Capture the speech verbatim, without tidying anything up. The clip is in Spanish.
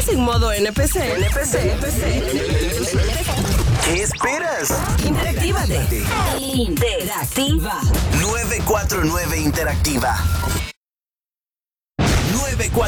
en modo N P C. N P C. N P C. ¿Qué esperas? Interactívate. Interactiva. nueve cuatro nueve Interactiva. nueve cuatro